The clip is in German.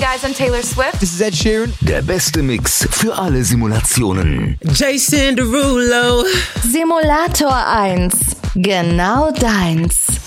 guys, I'm Taylor Swift. This is Ed Sheeran. Der beste Mix für alle Simulationen. Jason Derulo. Simulator 1. Genau deins.